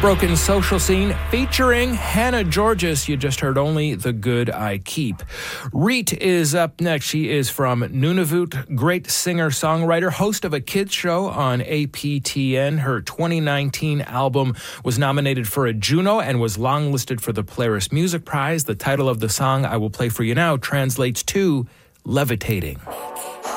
Heartbroken Social Scene featuring Hannah Georges. You just heard Only the Good I Keep. Reet is up next. She is from Nunavut, great singer-songwriter, host of a kids show on APTN. Her 2019 album was nominated for a Juno and was longlisted for the Polaris Music Prize. The title of the song I will play for you now translates to Levitating.